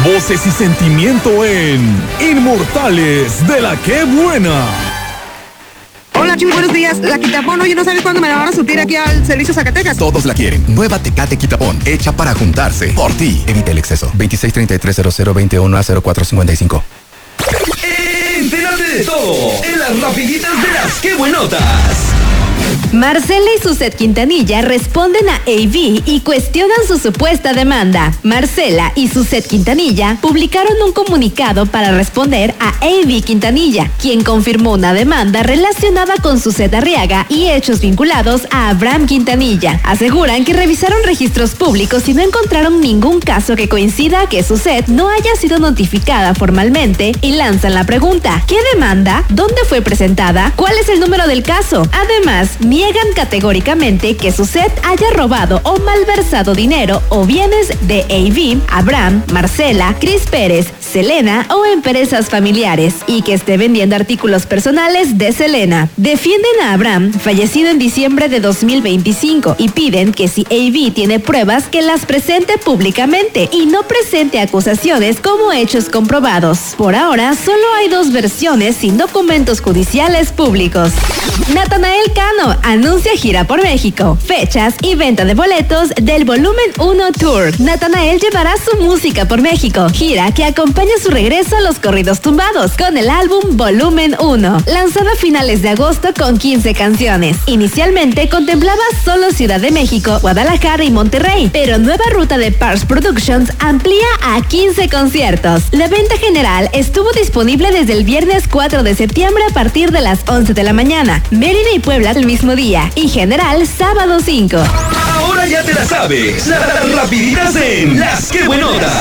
Voces y sentimiento en Inmortales de la Qué Buena. Hola, Chuy, buenos días. La Quitapón, oye, ¿no sabes cuándo me la van a surtir aquí al servicio Zacatecas? Todos la quieren. Nueva Tecate Quitapón, hecha para juntarse. Por ti. Evita el exceso. 263300210455. Entérate de todo en las rapiditas de las Qué Buenotas. Marcela y Suzette Quintanilla responden a AV y cuestionan su supuesta demanda. Marcela y Suzette Quintanilla publicaron un comunicado para responder a AV Quintanilla, quien confirmó una demanda relacionada con Suzette Arriaga y hechos vinculados a Abraham Quintanilla. Aseguran que revisaron registros públicos y no encontraron ningún caso que coincida que Suzette no haya sido notificada formalmente y lanzan la pregunta: ¿qué demanda? ¿Dónde fue presentada? ¿Cuál es el número del caso? Además, niegan categóricamente que Suzette haya robado o malversado dinero o bienes de AV, Abraham, Marcela, Cris Pérez, Selena o empresas familiares y que esté vendiendo artículos personales de Selena. Defienden a Abraham, fallecido en diciembre de 2025, y piden que si AV tiene pruebas que las presente públicamente y no presente acusaciones como hechos comprobados. Por ahora, solo hay dos versiones sin documentos judiciales públicos. Natanael Cano anuncia gira por México, fechas y venta de boletos del Volumen 1 Tour. Natanael llevará su música por México, gira que acompaña su regreso a los corridos tumbados con el álbum Volumen 1, lanzado a finales de agosto con 15 canciones. Inicialmente contemplaba solo Ciudad de México, Guadalajara y Monterrey, pero nueva ruta de Pars Productions amplía a 15 conciertos. La venta general estuvo disponible desde el viernes 4 de septiembre a partir de las 11 de la mañana, Mérida y Puebla el mismo día, y general sábado 5. Ahora ya te la sabes. Las rapiditas en las Qué Buenotas.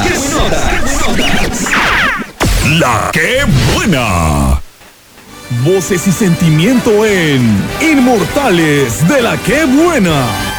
La Qué Buena. Voces y sentimiento en Inmortales de la Qué Buena.